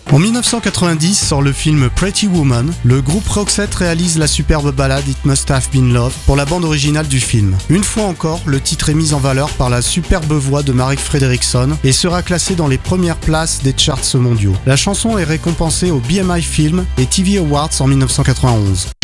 En 1990 sort le film Pretty Woman. Le groupe Roxette réalise la superbe ballade It Must Have Been Love pour la bande originale du film. Une fois encore, le titre est mis en valeur par la superbe voix de Mark Fredriksson et sera classé dans les premières places des charts mondiaux. La chanson est récompensée aux BMI Film et TV Awards en 1991.